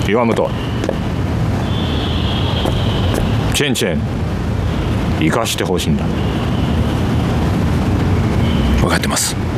岩本、チェンチェン生かしてほしいんだ。 分かってます。